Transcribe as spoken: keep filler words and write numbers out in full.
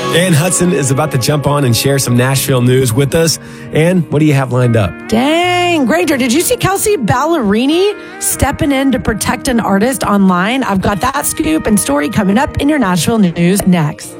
Ann Hudson is about to jump on and share some Nashville news with us. Ann, what do you have lined up? Dang, Granger, did you see Kelsey Ballerini stepping in to protect an artist online? I've got that scoop and story coming up in your Nashville news next.